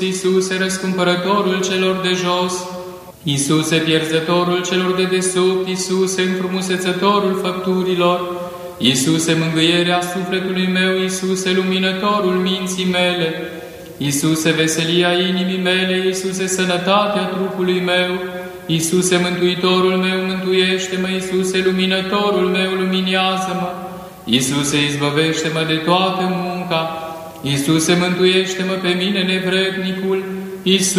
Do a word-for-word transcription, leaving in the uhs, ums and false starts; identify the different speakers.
Speaker 1: Iisuse, răscumpărătorul celor de jos, Iisuse, pierzătorul celor de desubt, Iisuse, înfrumusețătorul făpturilor, Iisuse, mângâierea sufletului meu, Iisuse, luminătorul minții mele, Iisuse, veselia inimii mele, Iisuse, sănătatea trupului meu, Iisuse, mântuitorul meu, mântuiește-mă, Iisuse, luminătorul meu, luminează-mă, Iisuse, izbăvește-mă de toată munca, Iisuse, mântuiește-mă pe mine nevrednicul, Iisuse,